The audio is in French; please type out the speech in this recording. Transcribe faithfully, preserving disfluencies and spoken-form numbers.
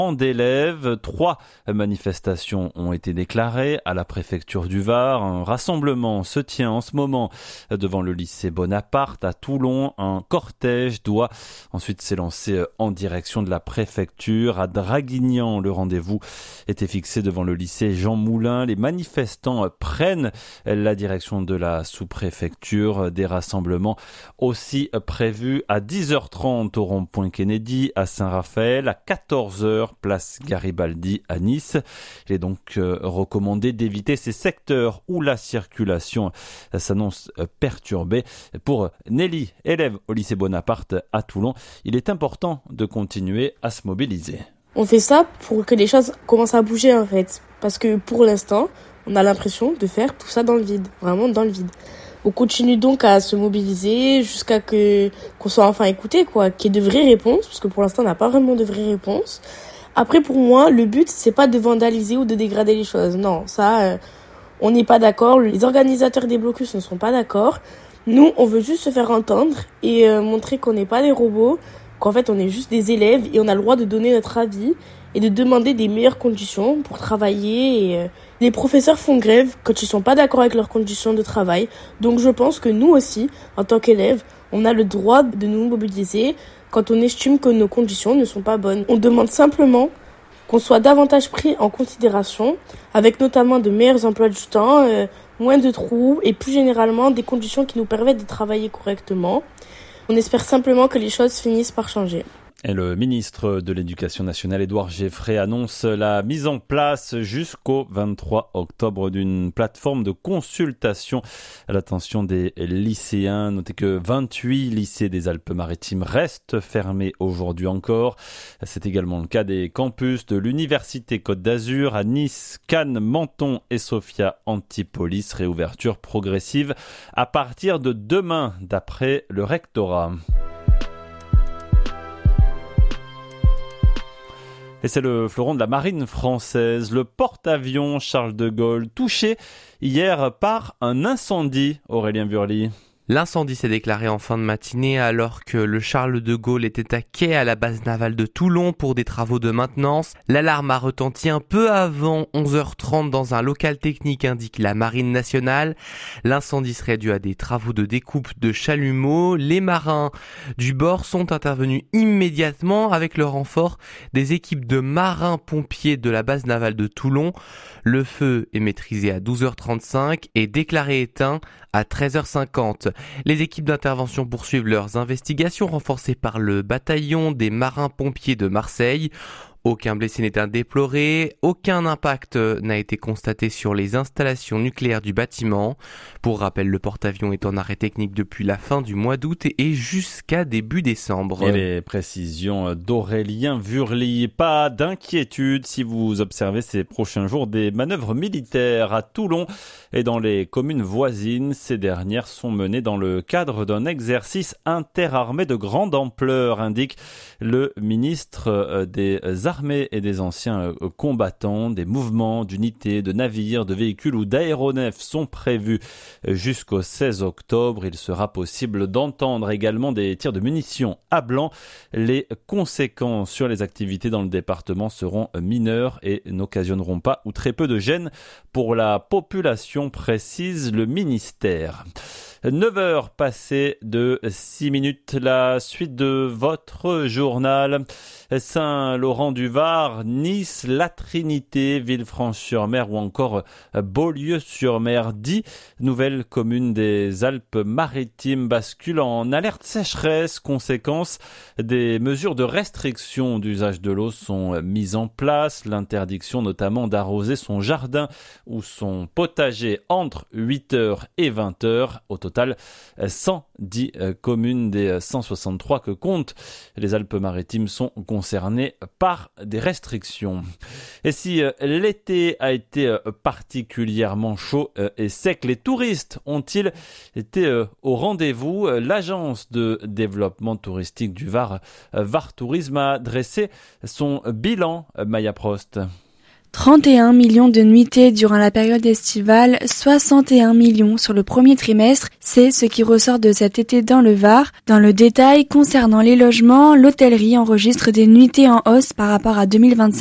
d'élèves. Trois manifestations ont été déclarées à la préfecture du Var. Un rassemblement se tient en ce moment devant le lycée Bonaparte à Toulon. Un cortège doit ensuite s'élancer en direction de la préfecture. À Draguignan, le rendez-vous était fixé devant le lycée Jean Moulin. Les manifestants prennent la direction de la sous-préfecture. Des rassemblements aussi prévus à dix heures trente au rond-point Kennedy à Saint-Raphaël, à quatorze heures place Garibaldi à Nice. Il est donc euh, recommandé d'éviter ces secteurs où la circulation euh, s'annonce euh, perturbée. Pour Nelly, élève au lycée Bonaparte à Toulon, il est important de continuer à se mobiliser. On fait ça pour que les choses commencent à bouger en fait. Parce que pour l'instant, on a l'impression de faire tout ça dans le vide. Vraiment dans le vide. On continue donc à se mobiliser jusqu'à que qu'on soit enfin écouté, quoi, qu'il y ait de vraies réponses, parce que pour l'instant on n'a pas vraiment de vraies réponses. Après, pour moi, le but c'est pas de vandaliser ou de dégrader les choses. Non, ça, euh, on n'est pas d'accord. Les organisateurs des blocus ne sont pas d'accord. Nous, on veut juste se faire entendre et euh, montrer qu'on n'est pas des robots, qu'en fait on est juste des élèves et on a le droit de donner notre avis et de demander des meilleures conditions pour travailler. Et, euh, les professeurs font grève quand ils sont pas d'accord avec leurs conditions de travail. Donc je pense que nous aussi, en tant qu'élèves, on a le droit de nous mobiliser quand on estime que nos conditions ne sont pas bonnes. On demande simplement qu'on soit davantage pris en considération, avec notamment de meilleurs emplois du temps, euh, moins de trous et plus généralement des conditions qui nous permettent de travailler correctement. On espère simplement que les choses finissent par changer. Et le ministre de l'Éducation nationale, Édouard Geffray, annonce la mise en place jusqu'au vingt-trois octobre d'une plateforme de consultation à l'attention des lycéens. Notez que vingt-huit lycées des Alpes-Maritimes restent fermés aujourd'hui encore. C'est également le cas des campus de l'Université Côte d'Azur à Nice, Cannes, Menton et Sophia Antipolis. Réouverture progressive à partir de demain, d'après le rectorat. Et c'est le fleuron de la marine française, le porte-avions Charles de Gaulle, touché hier par un incendie, Aurélien Burly. L'incendie s'est déclaré en fin de matinée alors que le Charles de Gaulle était à quai à la base navale de Toulon pour des travaux de maintenance. L'alarme a retenti un peu avant onze heures trente dans un local technique, indique la Marine nationale. L'incendie serait dû à des travaux de découpe de chalumeaux. Les marins du bord sont intervenus immédiatement avec le renfort des équipes de marins-pompiers de la base navale de Toulon. Le feu est maîtrisé à douze heures trente-cinq et déclaré éteint à treize heures cinquante. Les équipes d'intervention poursuivent leurs investigations renforcées par le bataillon des marins-pompiers de Marseille. Aucun blessé n'est à déplorer, aucun impact n'a été constaté sur les installations nucléaires du bâtiment. Pour rappel, le porte-avions est en arrêt technique depuis la fin du mois d'août et jusqu'à début décembre. Et les précisions d'Aurélien Burly. Pas d'inquiétude si vous observez ces prochains jours des manœuvres militaires à Toulon et dans les communes voisines. Ces dernières sont menées dans le cadre d'un exercice interarmé de grande ampleur, indique le ministre des Armées armées et des anciens combattants. Des mouvements d'unités, de navires, de véhicules ou d'aéronefs sont prévus jusqu'au seize octobre. Il sera possible d'entendre également des tirs de munitions à blanc. Les conséquences sur les activités dans le département seront mineures et n'occasionneront pas ou très peu de gêne pour la population, précise le ministère. neuf heures passées de six minutes, la suite de votre journal. Saint-Laurent-du-Var, Nice, La Trinité, Villefranche-sur-Mer ou encore Beaulieu-sur-Mer. Dix nouvelles communes des Alpes-Maritimes basculent en alerte sécheresse. Conséquence, des mesures de restriction d'usage de l'eau sont mises en place. L'interdiction notamment d'arroser son jardin ou son potager entre huit heures et vingt heures. Au total, cent dix communes des cent soixante-trois que comptent les Alpes-Maritimes sont concernées par des restrictions. Et si l'été a été particulièrement chaud et sec, les touristes ont-ils été au rendez-vous? L'agence de développement touristique du Var, Var Tourisme, a dressé son bilan. Maya Prost. trente et un millions de nuitées durant la période estivale, soixante et un millions sur le premier trimestre, c'est ce qui ressort de cet été dans le Var. Dans le détail, concernant les logements, l'hôtellerie enregistre des nuitées en hausse par rapport à deux mille vingt-cinq.